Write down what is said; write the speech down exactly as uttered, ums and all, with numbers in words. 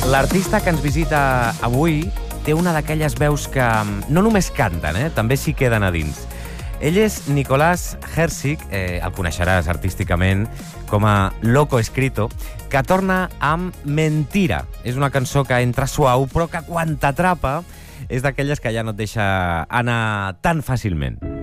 L'artista que ens visita avui té una d'aquelles veus que no només canten, eh? també s'hi queden a dins. Ell és Nicolás Herzig, eh, el coneixeràs artísticament com a Loco Escrito, que torna amb Mentira. És una cançó que entra suau, però que quan t'atrapa és d'aquelles que ja no et deixa anar tan fàcilment.